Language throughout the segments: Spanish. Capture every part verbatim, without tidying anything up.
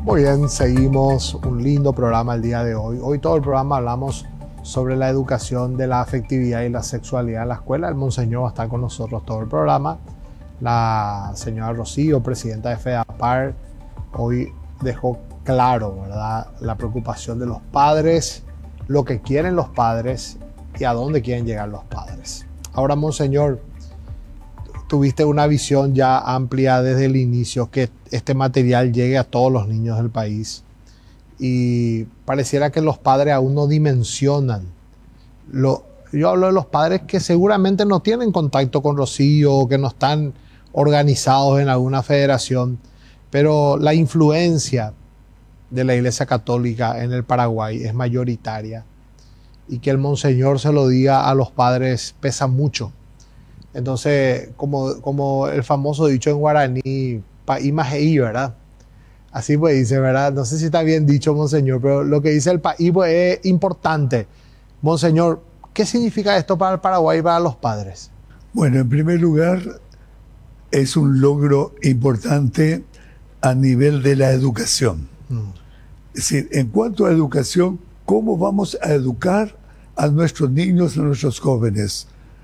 Muy bien, seguimos un lindo programa el día de hoy. Hoy todo el programa hablamos sobre la educación de la afectividad y la sexualidad en la escuela. El monseñor va a estar con nosotros todo el programa. La señora Rocío, presidenta de FEDAPAR, hoy dejó claro, ¿verdad?, la preocupación de los padres, lo que quieren los padres y a dónde quieren llegar los padres. Ahora, monseñor, tuviste una visión ya amplia desde el inicio, que este material llegue a todos los niños del país, y pareciera que los padres aún no dimensionan. Lo, yo hablo de los padres que seguramente no tienen contacto con Rocío, que no están organizados en alguna federación, pero la influencia de la Iglesia Católica en el Paraguay es mayoritaria, y que el monseñor se lo diga a los padres pesa mucho. Entonces, como, como el famoso dicho en guaraní, paí majei, ¿verdad? Así pues dice, ¿verdad? No sé si está bien dicho, monseñor, pero lo que dice el paí pues, es importante. Monseñor, ¿qué significa esto para el Paraguay y para los padres? Bueno, en primer lugar, es un logro importante a nivel de la educación. Mm. Es decir, en cuanto a educación, ¿cómo vamos a educar a nuestros niños, a nuestros jóvenes?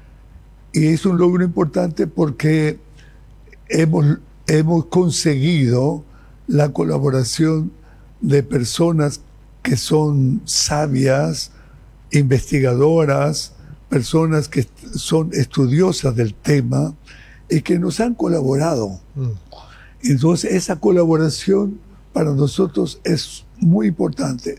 Y es un logro importante porque hemos, hemos conseguido la colaboración de personas que son sabias, investigadoras, personas que son estudiosas del tema y que nos han colaborado. Mm. Entonces, esa colaboración para nosotros es muy importante.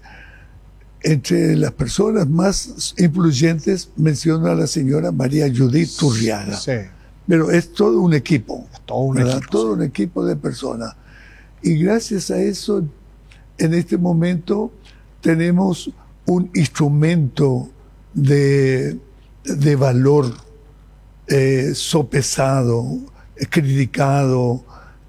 Entre las personas más influyentes menciono a la señora María Judith Turriaga. Sí. Pero es todo un equipo, es todo, un equipo, todo sí. un equipo de personas. Y gracias a eso, en este momento tenemos un instrumento de, de valor eh, sopesado, criticado,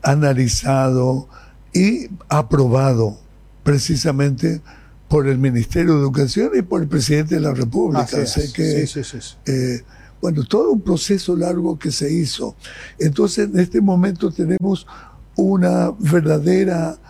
analizado y aprobado precisamente por el Ministerio de Educación y por el Presidente de la República. Así es. Sé que, sí, sí, sí, sí. Eh, bueno, todo un proceso largo que se hizo. Entonces, en este momento tenemos una verdadera,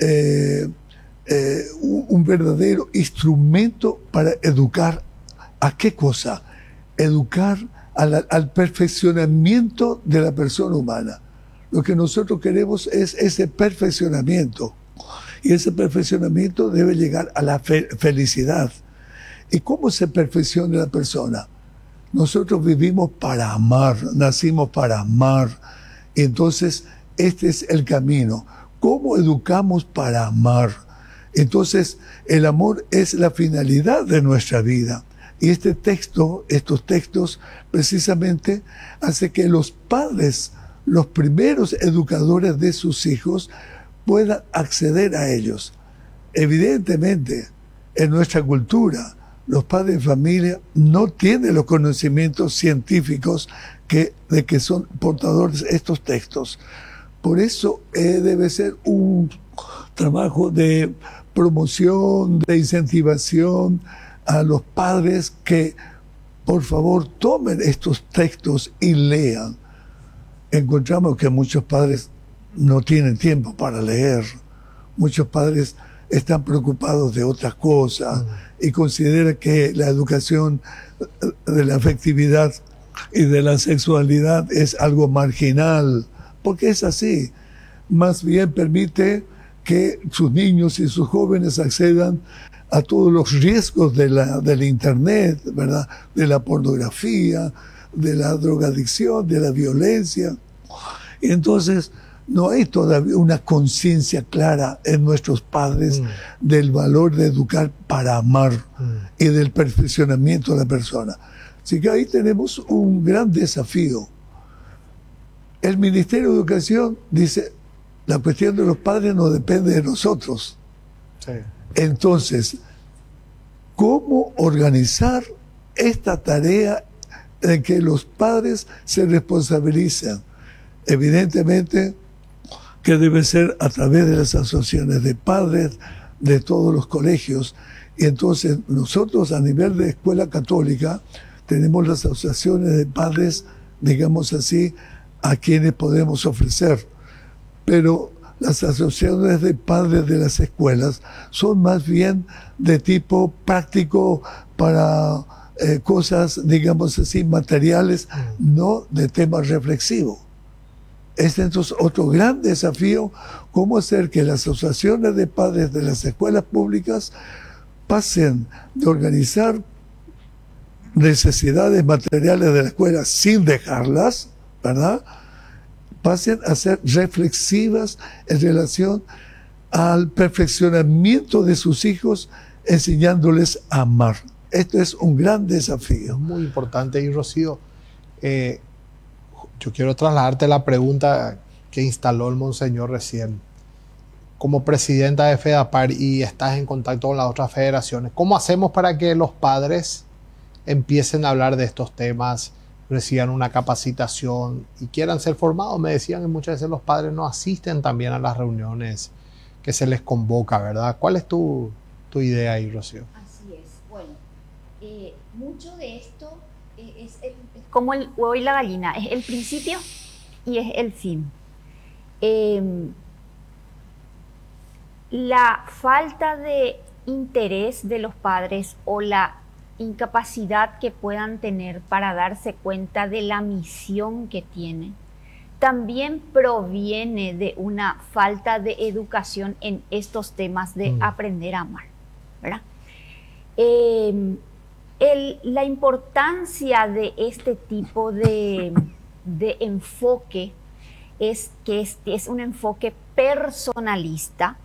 eh, eh, un, un verdadero instrumento para educar. ¿A qué cosa? Educar a la, al perfeccionamiento de la persona humana. Lo que nosotros queremos es ese perfeccionamiento. Y ese perfeccionamiento debe llegar a la fe felicidad. ¿Y cómo se perfecciona la persona? Nosotros vivimos para amar, nacimos para amar. Entonces, este es el camino. ¿Cómo educamos para amar? Entonces, el amor es la finalidad de nuestra vida. Y este texto, estos textos, precisamente, hace que los padres, los primeros educadores de sus hijos, puedan acceder a ellos. Evidentemente, en nuestra cultura, los padres de familia no tienen los conocimientos científicos que, de que son portadores estos textos. Por eso eh, debe ser un trabajo de promoción, de incentivación a los padres que, por favor, tomen estos textos y lean. Encontramos que muchos padres no tienen tiempo para leer. Muchos padres están preocupados de otras cosas mm. y consideran que la educación de la afectividad y de la sexualidad es algo marginal, porque es así. Más bien permite que sus niños y sus jóvenes accedan a todos los riesgos de la, del internet, ¿verdad? De la pornografía, de la drogadicción, de la violencia. Y entonces, no hay todavía una conciencia clara en nuestros padres mm. del valor de educar para amar mm. y del perfeccionamiento de la persona. Así que ahí tenemos un gran desafío. El Ministerio de Educación dice, la cuestión de los padres no depende de nosotros. Sí. Entonces, ¿cómo organizar esta tarea en que los padres se responsabilizan? Evidentemente, que debe ser a través de las asociaciones de padres de todos los colegios. Y entonces nosotros a nivel de escuela católica tenemos las asociaciones de padres, digamos así, a quienes podemos ofrecer. Pero las asociaciones de padres de las escuelas son más bien de tipo práctico para eh, cosas, digamos así, materiales, no de tema reflexivo. Es entonces otro gran desafío, cómo hacer que las asociaciones de padres de las escuelas públicas pasen de organizar necesidades materiales de la escuela sin dejarlas, ¿verdad?, pasen a ser reflexivas en relación al perfeccionamiento de sus hijos, enseñándoles a amar. Esto es un gran desafío. Muy importante. Y Rocío, eh, yo quiero trasladarte la pregunta que instaló el Monseñor recién. Como presidenta de FEDAPAR y estás en contacto con las otras federaciones, ¿cómo hacemos para que los padres empiecen a hablar de estos temas, reciban una capacitación y quieran ser formados? Me decían que muchas veces los padres no asisten también a las reuniones que se les convoca, ¿verdad? ¿Cuál es tu, tu idea ahí, Rocío? Así es. Bueno, eh, mucho de esto eh, es, el, es como el huevo y la gallina, es el principio y es el fin. Eh, la falta de interés de los padres o la incapacidad que puedan tener para darse cuenta de la misión que tienen, también proviene de una falta de educación en estos temas de mm. aprender a amar, ¿verdad? Eh, el, la importancia de este tipo de, de enfoque es que es, es un enfoque personalista.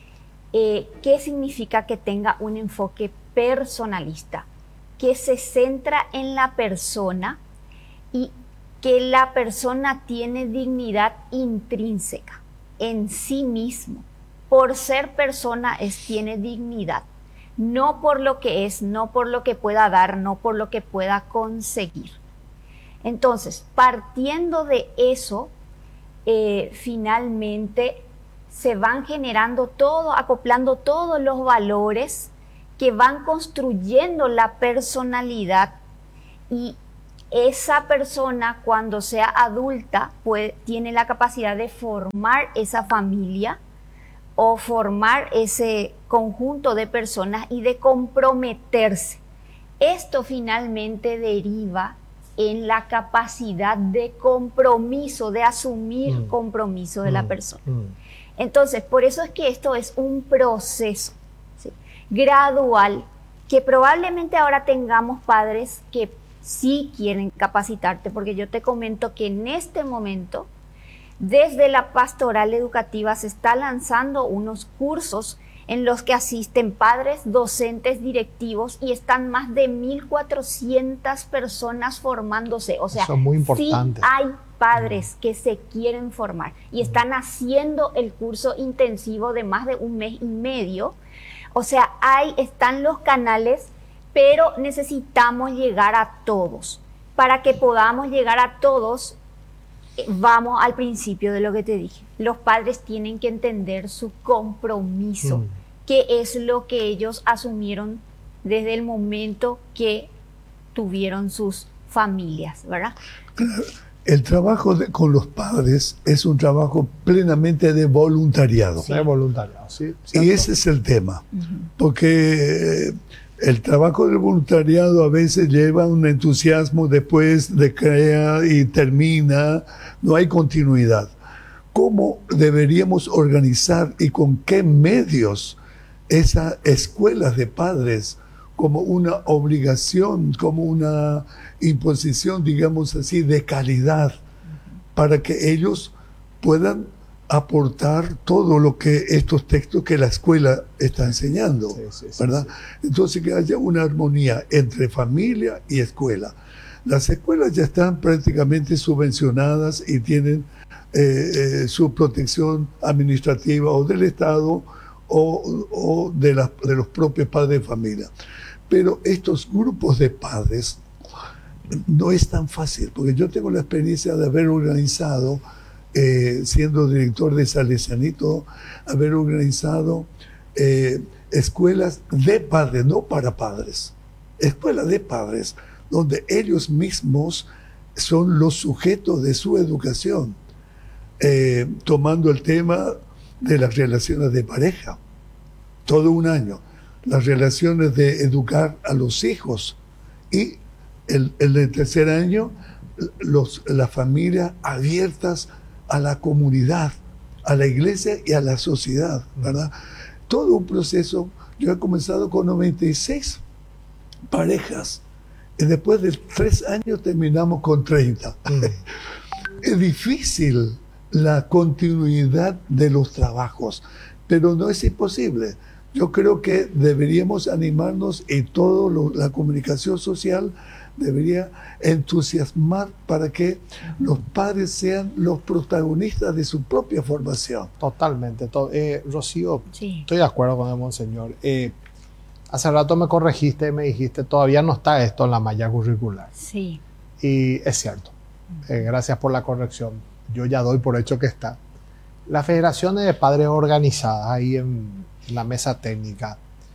Eh, ¿Qué significa que tenga un enfoque personalista? Que se centra en la persona y que la persona tiene dignidad intrínseca en sí mismo. Por ser persona es, tiene dignidad, no por lo que es, no por lo que pueda dar, no por lo que pueda conseguir. Entonces, partiendo de eso, eh, finalmente se van generando todo, acoplando todos los valores que van construyendo la personalidad, y esa persona cuando sea adulta pues, tiene la capacidad de formar esa familia o formar ese conjunto de personas y de comprometerse. Esto finalmente deriva en la capacidad de compromiso, de asumir mm. compromiso de mm. la persona. Mm. Entonces, por eso es que esto es un proceso, ¿sí?, gradual, que probablemente ahora tengamos padres que sí quieren capacitarte, porque yo te comento que en este momento, desde la pastoral educativa se está lanzando unos cursos en los que asisten padres, docentes, directivos, y están más de mil cuatrocientas personas formándose. O sea, eso es muy importante. Sí hay padres que se quieren formar y están haciendo el curso intensivo de más de un mes y medio. O sea, ahí están los canales, pero necesitamos llegar a todos. Para que podamos llegar a todos, vamos al principio de lo que te dije. Los padres tienen que entender su compromiso, mm. que es lo que ellos asumieron desde el momento que tuvieron sus familias, ¿verdad? Claro. El trabajo de, con los padres es un trabajo plenamente de voluntariado. Sí. De voluntariado, sí. Y ese es el tema. Uh-huh. Porque el trabajo del voluntariado a veces lleva un entusiasmo, después de crea y termina, no hay continuidad. ¿Cómo deberíamos organizar y con qué medios esas escuelas de padres, como una obligación, como una imposición, digamos así, de calidad, para que ellos puedan aportar todo lo que estos textos que la escuela está enseñando, sí, sí, sí, ¿verdad? Sí. Entonces, que haya una armonía entre familia y escuela. Las escuelas ya están prácticamente subvencionadas y tienen eh, eh, su protección administrativa o del Estado o, o de, la, de los propios padres de familia. Pero estos grupos de padres no es tan fácil, porque yo tengo la experiencia de haber organizado, eh, siendo director de Salesianito, haber organizado eh, escuelas de padres, no para padres, escuelas de padres, donde ellos mismos son los sujetos de su educación, eh, tomando el tema de las relaciones de pareja, todo un año, las relaciones de educar a los hijos y el, el tercer año, los, las familias abiertas a la comunidad, a la iglesia y a la sociedad, ¿verdad? Todo un proceso. Yo he comenzado con noventa y seis parejas y después de tres años terminamos con treinta. Mm. Es difícil la continuidad de los trabajos, pero no es imposible. Yo creo que deberíamos animarnos y toda la comunicación social debería entusiasmar para que los padres sean los protagonistas de su propia formación. Totalmente. To eh, Rocío, sí. Estoy de acuerdo con el monseñor. Eh, hace rato me corregiste y me dijiste, todavía no está esto en la malla curricular. Sí. Y es cierto. Eh, gracias por la corrección. Yo ya doy por hecho que está. Las federaciones de padres organizadas ahí en la mesa técnica,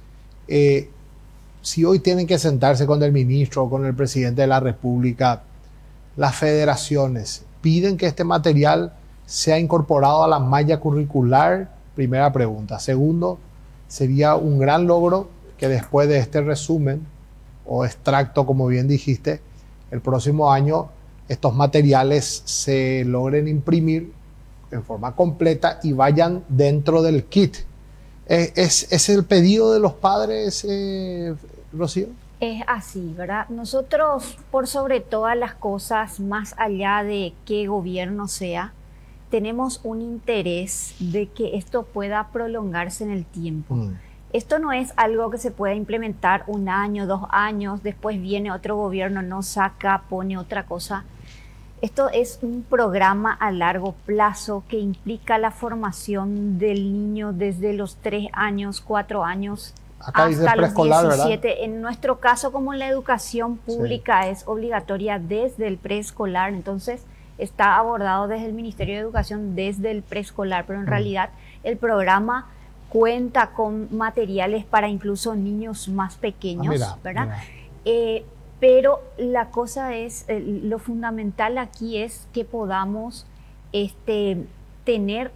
eh, si hoy tienen que sentarse con el ministro o con el presidente de la República, las federaciones piden que este material sea incorporado a la malla curricular. Primera pregunta. Segundo, sería un gran logro que después de este resumen o extracto, como bien dijiste, el próximo año estos materiales se logren imprimir en forma completa y vayan dentro del kit. ¿Es, es el pedido de los padres, eh, Rocío? Es así, ¿verdad? Nosotros, por sobre todas las cosas, más allá de qué gobierno sea, tenemos un interés de que esto pueda prolongarse en el tiempo. Mm. Esto no es algo que se pueda implementar un año, dos años, después viene otro gobierno, no saca, pone otra cosa. Esto es un programa a largo plazo que implica la formación del niño desde los tres años, cuatro años, acá hasta los diecisiete. ¿Verdad? En nuestro caso, como la educación pública sí. es obligatoria desde el preescolar, entonces está abordado desde el Ministerio de Educación desde el preescolar, pero en mm. realidad el programa cuenta con materiales para incluso niños más pequeños, ah, mira, ¿verdad? Mira. Eh, pero la cosa es, eh, lo fundamental aquí es que podamos este, tener